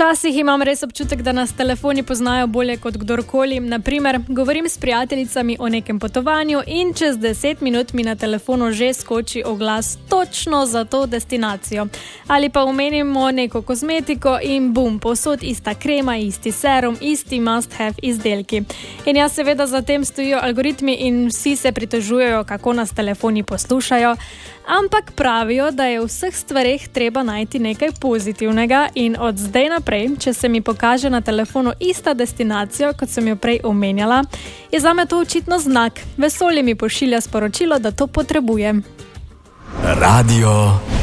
Včasih imam res občutek, da nas telefoni poznajo bolje kot kdorkoli. Naprimer, govorim s prijateljicami o nekem potovanju in čez 10 minut mi na telefonu že skoči oglas točno za to destinacijo. Ali pa omenimo neko kozmetiko in bum, povsod ista krema, isti serum, isti must-have izdelki. In ja, seveda za tem stojijo algoritmi in vsi se pritožujejo, kako nas telefoni poslušajo. Ampak pravijo, da je v vseh stvareh treba najti nekaj pozitivnega in od zdaj naprej, če se mi pokaže na telefonu ista destinacija, kot sem jo prej omenjala, je zame to očitno znak. Vesolje mi pošilja sporočilo, da to potrebujem. Radio